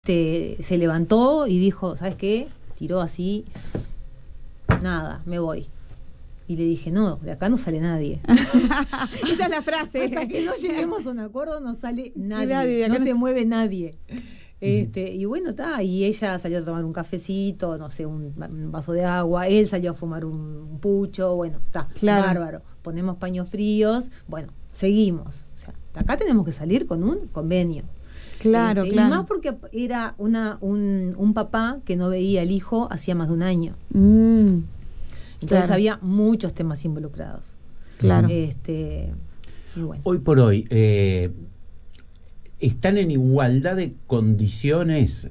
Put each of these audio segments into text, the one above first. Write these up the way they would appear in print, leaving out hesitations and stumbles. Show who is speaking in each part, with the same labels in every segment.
Speaker 1: Se levantó y dijo, ¿sabes qué? Tiró así, nada, me voy. Y le dije, no, de acá no sale nadie.
Speaker 2: Esa es la frase.
Speaker 1: Hasta que no lleguemos a un acuerdo no sale nadie, no se mueve nadie. Y bueno, está, y ella salió a tomar un cafecito, no sé, un vaso de agua, él salió a fumar un pucho, bueno, está, claro. Bárbaro. Ponemos paños fríos, bueno, seguimos. O sea, de acá tenemos que salir con un convenio.
Speaker 2: Claro, claro.
Speaker 1: Y más porque era un papá que no veía al hijo hacía más de un año. Entonces había muchos temas involucrados.
Speaker 2: Claro.
Speaker 1: Y bueno.
Speaker 3: Hoy por hoy, ¿están en igualdad de condiciones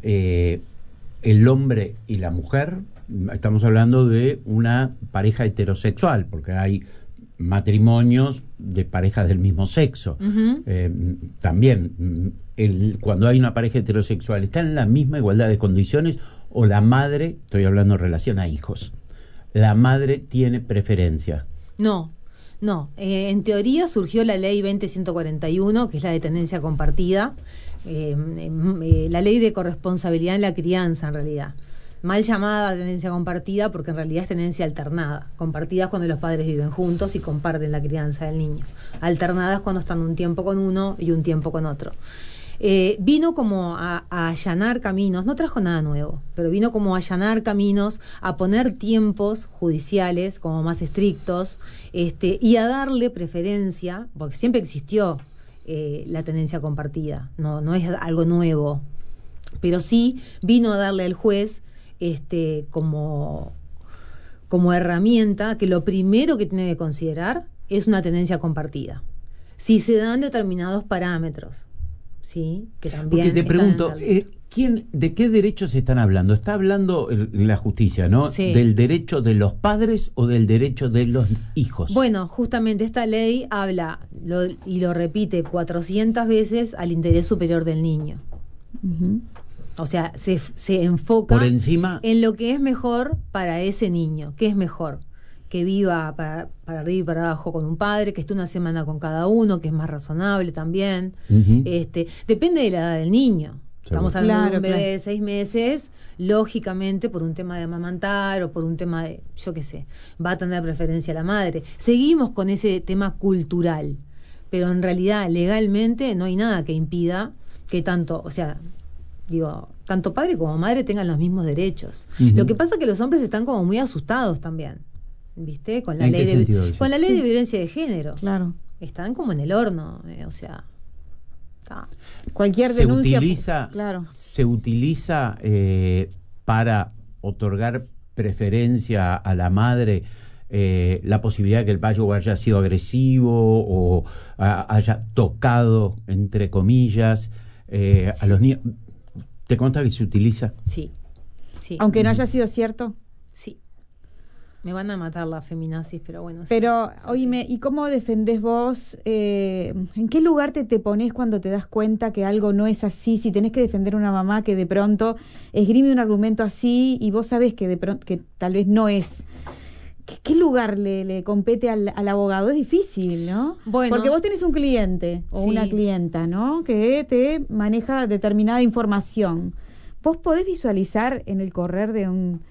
Speaker 3: el hombre y la mujer? Estamos hablando de una pareja heterosexual, porque hay matrimonios de parejas del mismo sexo. También, cuando hay una pareja heterosexual, ¿están en la misma igualdad de condiciones o la madre, estoy hablando en relación a hijos, la madre tiene preferencia?
Speaker 1: No. En teoría surgió la ley 20.141, que es la de tenencia compartida, la ley de corresponsabilidad en la crianza, en realidad. Mal llamada tenencia compartida porque en realidad es tenencia alternada. Compartida es cuando los padres viven juntos y comparten la crianza del niño. Alternada es cuando están un tiempo con uno y un tiempo con otro. Vino como a allanar caminos, no trajo nada nuevo, pero vino como a allanar caminos, a poner tiempos judiciales como más estrictos, y a darle preferencia, porque siempre existió la tenencia compartida, no es algo nuevo, pero sí vino a darle al juez como herramienta que lo primero que tiene que considerar es una tenencia compartida. Si se dan determinados parámetros, sí, que también.
Speaker 3: Porque te pregunto, ¿de qué derechos están hablando? Está hablando la justicia, ¿no?
Speaker 1: Sí.
Speaker 3: ¿Del derecho de los padres o del derecho de los hijos?
Speaker 1: Bueno, justamente esta ley habla, y lo repite 400 veces, al interés superior del niño. O sea, se enfoca
Speaker 3: por encima
Speaker 1: en lo que es mejor para ese niño. ¿Qué es mejor? Que viva para arriba y para abajo con un padre, que esté una semana con cada uno, que es más razonable también. Depende de la edad del niño. Estamos hablando de un bebé de 6 meses, lógicamente, por un tema de amamantar o por un tema de, yo qué sé, va a tener preferencia la madre. Seguimos con ese tema cultural, pero en realidad legalmente no hay nada que impida que tanto padre como madre tengan los mismos derechos. Lo que pasa es que los hombres están como muy asustados también, ¿viste? Con la ley de violencia de género.
Speaker 2: Claro.
Speaker 1: Están como en el horno,
Speaker 2: cualquier denuncia
Speaker 3: se utiliza para otorgar preferencia a la madre, la posibilidad de que el payo haya sido agresivo o haya tocado, entre comillas, a los niños. ¿Te consta que se utiliza?
Speaker 1: Sí.
Speaker 2: Aunque no haya sido cierto.
Speaker 1: Sí. Me van a matar la feminazis, pero bueno.
Speaker 2: Pero, oíme, ¿y cómo defendés vos? ¿En qué lugar te pones cuando te das cuenta que algo no es así? Si tenés que defender a una mamá que de pronto esgrime un argumento así y vos sabés que de pronto que tal vez no es. ¿Qué lugar le compete al abogado? Es difícil, ¿no?
Speaker 1: Bueno,
Speaker 2: porque vos tenés un cliente o una clienta, ¿no? Que te maneja determinada información. ¿Vos podés visualizar en el correr de un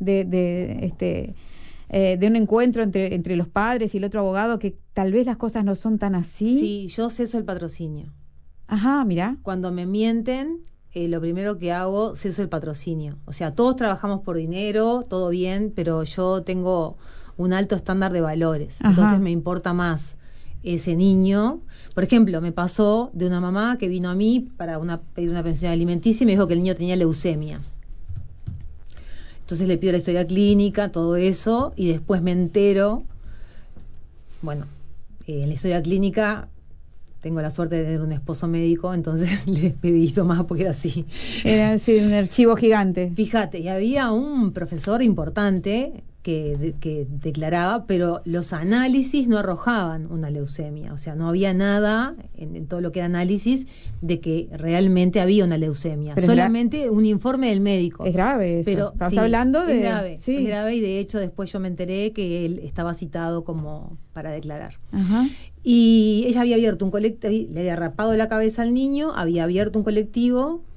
Speaker 2: encuentro entre los padres y el otro abogado que tal vez las cosas no son tan así?
Speaker 1: Sí, yo ceso el patrocinio.
Speaker 2: Ajá, mirá.
Speaker 1: Cuando me mienten, lo primero que hago, ceso el patrocinio. O sea, todos trabajamos por dinero, todo bien, pero yo tengo un alto estándar de valores.
Speaker 2: Ajá.
Speaker 1: Entonces me importa más ese niño. Por ejemplo, me pasó de una mamá que vino a mí para pedir una pensión alimenticia y me dijo que el niño tenía leucemia. Entonces le pido la historia clínica, todo eso, y después me entero. Bueno, en la historia clínica tengo la suerte de tener un esposo médico, entonces le pedí más porque era así.
Speaker 2: Era así, un archivo gigante.
Speaker 1: Fíjate, y había un profesor importante que declaraba, pero los análisis no arrojaban una leucemia. O sea, no había nada en todo lo que era análisis de que realmente había una leucemia.
Speaker 2: Pero
Speaker 1: solamente un informe del médico.
Speaker 2: Es grave eso.
Speaker 1: Pero
Speaker 2: estás hablando de...
Speaker 1: Es grave,
Speaker 2: sí.
Speaker 1: Es grave, y de hecho después yo me enteré que él estaba citado como para declarar.
Speaker 2: Ajá.
Speaker 1: Y ella había abierto un colectivo, le había rapado la cabeza al niño, había abierto un colectivo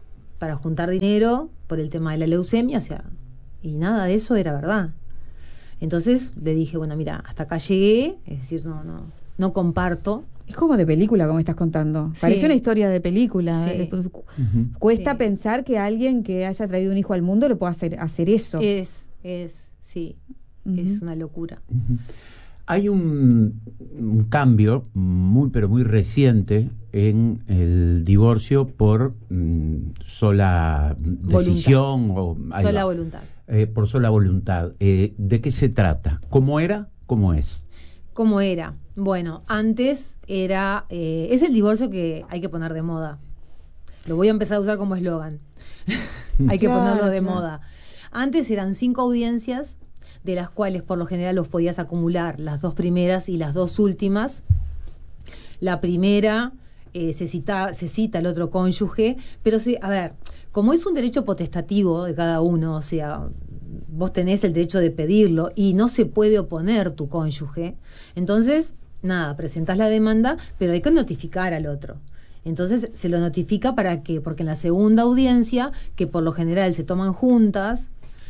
Speaker 1: para juntar dinero por el tema de la leucemia, o sea, y nada de eso era verdad. Entonces le dije, bueno, mira, hasta acá llegué, es decir, no comparto.
Speaker 2: Es como de película, como estás contando.
Speaker 1: Sí.
Speaker 2: Parece una historia de película.
Speaker 1: Sí.
Speaker 2: Cuesta
Speaker 1: Sí.
Speaker 2: pensar que alguien que haya traído un hijo al mundo le pueda hacer eso.
Speaker 1: Sí,
Speaker 2: Ujú.
Speaker 1: es una locura.
Speaker 3: Hay un cambio muy, pero muy reciente en el divorcio por sola decisión.
Speaker 1: Sola voluntad.
Speaker 3: Por sola voluntad. ¿De qué se trata? ¿Cómo era? ¿Cómo es?
Speaker 1: ¿Cómo era? Bueno, antes era... es el divorcio que hay que poner de moda. Lo voy a empezar a usar como eslogan. Hay que
Speaker 2: Claro,
Speaker 1: ponerlo de
Speaker 2: claro.
Speaker 1: moda. Antes eran 5 audiencias, de las cuales por lo general los podías acumular las 2 primeras y las 2 últimas. La primera se cita al otro cónyuge, pero a ver, como es un derecho potestativo de cada uno, o sea, vos tenés el derecho de pedirlo y no se puede oponer tu cónyuge, entonces, nada, presentás la demanda, pero hay que notificar al otro. Entonces se lo notifica ¿para qué? Porque en la segunda audiencia, que por lo general se toman juntas,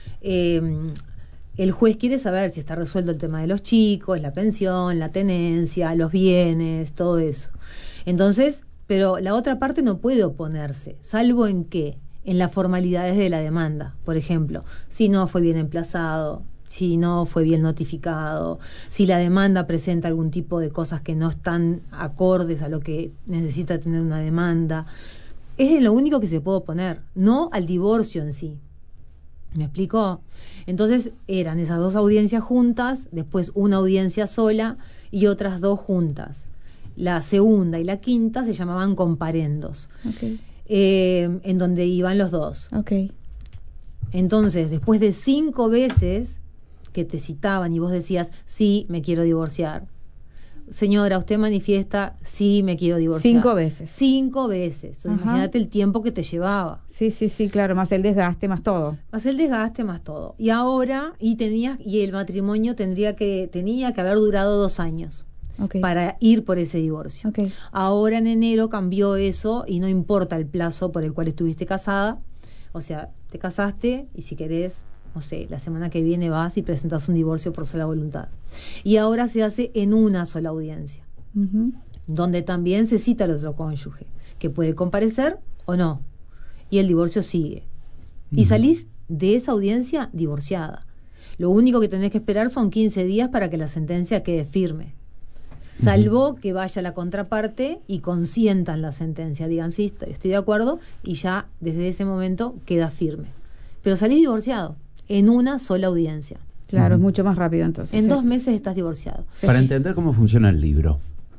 Speaker 1: el juez quiere saber si está resuelto el tema de los chicos, la pensión, la tenencia, los bienes, todo eso. Entonces, pero la otra parte no puede oponerse, salvo en qué, en las formalidades de la demanda. Por ejemplo, si no fue bien emplazado, si no fue bien notificado, si la demanda presenta algún tipo de cosas que no están acordes a lo que necesita tener una demanda. Es lo único que se puede oponer, no al divorcio en sí. ¿Me explicó? Entonces eran esas 2 audiencias juntas, después una audiencia sola y otras 2 juntas. La segunda y la quinta se llamaban comparendos,
Speaker 2: Okay.
Speaker 1: En donde iban los 2.
Speaker 2: Okay.
Speaker 1: Entonces, después de 5 veces que te citaban y vos decías, sí, me quiero divorciar. Señora, usted manifiesta, sí, me quiero divorciar.
Speaker 2: 5 veces.
Speaker 1: 5 veces. Entonces,
Speaker 2: Ajá.
Speaker 1: imagínate el tiempo que te llevaba.
Speaker 2: Sí, claro, más el desgaste, más todo.
Speaker 1: Más el desgaste, más todo. Y ahora, y el matrimonio tenía que haber durado 2 años
Speaker 2: Okay.
Speaker 1: para ir por ese divorcio.
Speaker 2: Okay.
Speaker 1: Ahora en enero cambió eso y no importa el plazo por el cual estuviste casada. O sea, te casaste y si querés, no sé, la semana que viene vas y presentás un divorcio por sola voluntad. Y ahora se hace en una sola audiencia,
Speaker 2: Ujú.
Speaker 1: donde también se cita al otro cónyuge, que puede comparecer o no. Y el divorcio sigue. Y salís de esa audiencia divorciada. Lo único que tenés que esperar son 15 días para que la sentencia quede firme. Salvo que vaya la contraparte y consientan la sentencia, digan sí, estoy de acuerdo, y ya desde ese momento queda firme. Pero salís divorciado en una sola audiencia.
Speaker 2: Claro, es mucho más rápido entonces.
Speaker 1: En
Speaker 2: sí.
Speaker 1: 2 meses estás divorciado.
Speaker 3: Para entender cómo funciona el libro.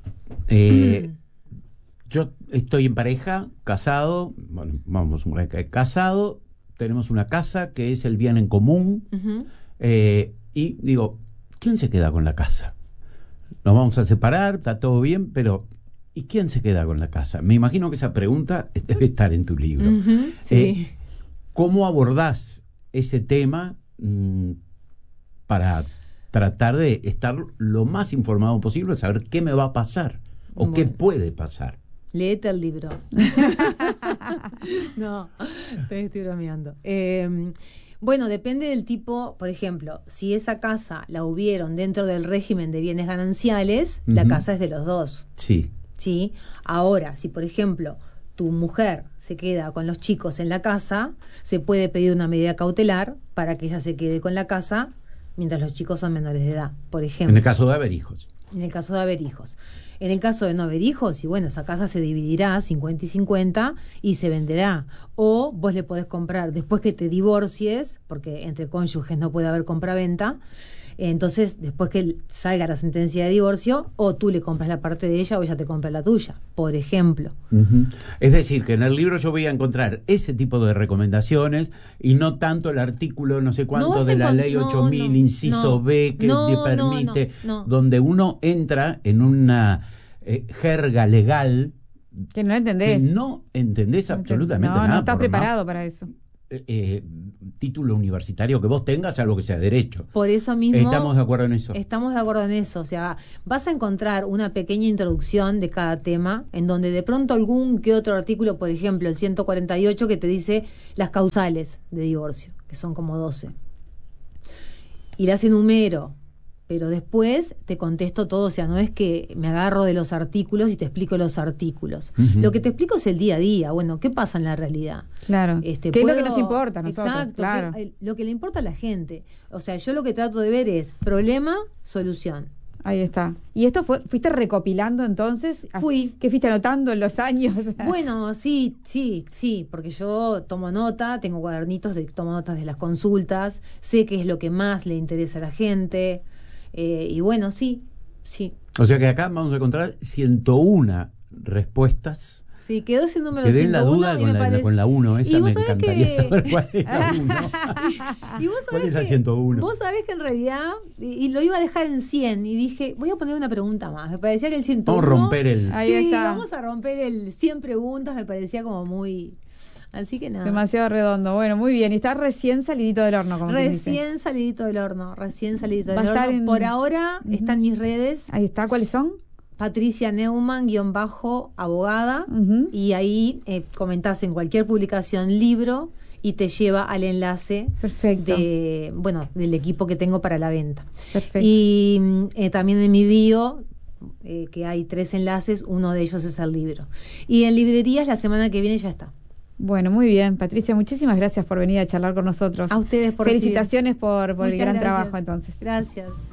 Speaker 3: Yo estoy en pareja, casado, bueno, vamos, casado, tenemos una casa que es el bien en común,
Speaker 1: Ujú.
Speaker 3: y digo, ¿quién se queda con la casa? Nos vamos a separar, está todo bien, pero ¿y quién se queda con la casa? Me imagino que esa pregunta debe estar en tu libro.
Speaker 1: Ujú, sí.
Speaker 3: ¿Cómo abordás ese tema para tratar de estar lo más informado posible, saber qué me va a pasar o qué
Speaker 1: Bueno.
Speaker 3: puede pasar?
Speaker 1: Léete el libro. No, te estoy bromeando. Bueno, depende del tipo, por ejemplo, si esa casa la hubieron dentro del régimen de bienes gananciales, la
Speaker 3: Ujú.
Speaker 1: casa es de los 2,
Speaker 3: Sí.
Speaker 1: ¿sí? Ahora, si por ejemplo tu mujer se queda con los chicos en la casa, se puede pedir una medida cautelar para que ella se quede con la casa mientras los chicos son menores de edad, por ejemplo.
Speaker 3: En el caso de haber hijos.
Speaker 1: En el caso de haber hijos. En el caso de no haber hijos, y bueno, esa casa se dividirá 50 y 50 y se venderá. O vos le podés comprar después que te divorcies, porque entre cónyuges no puede haber compraventa. Entonces, después que salga la sentencia de divorcio, o tú le compras la parte de ella o ella te compra la tuya, por ejemplo.
Speaker 3: Ujú. Es decir, que en el libro yo voy a encontrar ese tipo de recomendaciones y no tanto el artículo no sé
Speaker 1: No
Speaker 3: cuánto
Speaker 1: vas
Speaker 3: de
Speaker 1: a
Speaker 3: la ley
Speaker 1: no,
Speaker 3: 8000,
Speaker 1: no,
Speaker 3: inciso
Speaker 1: no,
Speaker 3: B, que
Speaker 1: no,
Speaker 3: te permite,
Speaker 1: no.
Speaker 3: donde uno entra en una jerga legal
Speaker 2: Que no
Speaker 3: que
Speaker 2: entendés.
Speaker 3: no entendés absolutamente
Speaker 2: no,
Speaker 3: nada.
Speaker 2: no estás
Speaker 3: por más-
Speaker 2: preparado para eso.
Speaker 3: título universitario que vos tengas, algo que sea derecho.
Speaker 1: Por eso mismo...
Speaker 3: ¿Estamos de acuerdo en eso?
Speaker 1: Estamos de acuerdo en eso. O sea, vas a encontrar una pequeña introducción de cada tema, en donde de pronto algún que otro artículo, por ejemplo, el 148, que te dice las causales de divorcio, que son como 12. Y las enumero, pero después te contesto todo. O sea, no es que me agarro de los artículos y te explico los artículos. Lo que te explico es el día a día. Bueno, ¿qué pasa en la realidad?
Speaker 2: Claro. ¿Qué es lo que nos importa a nosotros?
Speaker 1: Exacto,
Speaker 2: claro.
Speaker 1: Lo que le importa a la gente. O sea, yo lo que trato de ver es problema, solución.
Speaker 2: Ahí está. ¿Y esto fuiste recopilando entonces?
Speaker 1: Fui.
Speaker 2: ¿Qué fuiste anotando en los años?
Speaker 1: Bueno, sí, porque yo tomo nota, tengo cuadernitos tomo notas de las consultas, sé qué es lo que más le interesa a la gente, y bueno, sí.
Speaker 3: O sea que acá vamos a encontrar 101 respuestas.
Speaker 1: Sí, quedó ese número
Speaker 3: Quedé
Speaker 1: 101
Speaker 3: en la duda con la 1, esa me encantaría saber cuál es la 1.
Speaker 1: Y vos
Speaker 3: ¿Cuál
Speaker 1: sabés
Speaker 3: es la 101?
Speaker 1: Vos sabés que en realidad, y lo iba a dejar en 100, y dije, voy a poner una pregunta más. Me parecía que el 101...
Speaker 3: Vamos a romper el...
Speaker 2: Ahí está.
Speaker 1: Vamos a romper el 100 preguntas, me parecía como muy... Así que nada.
Speaker 2: Demasiado redondo. Bueno, muy bien. Y está recién salidito del horno, como
Speaker 1: Recién salidito del horno. Por ahora está en mis redes.
Speaker 2: Ahí está. ¿Cuáles son?
Speaker 1: Patricia Neumann _abogada, y ahí comentás en cualquier publicación libro y te lleva al enlace del equipo que tengo para la venta.
Speaker 2: Perfecto.
Speaker 1: Y también en mi bio, que hay 3 enlaces, uno de ellos es el libro. Y en librerías la semana que viene ya está.
Speaker 2: Bueno, muy bien, Patricia, muchísimas gracias por venir a charlar con nosotros.
Speaker 1: A ustedes por
Speaker 2: Felicitaciones por el gran
Speaker 1: gracias.
Speaker 2: trabajo entonces.
Speaker 1: Gracias.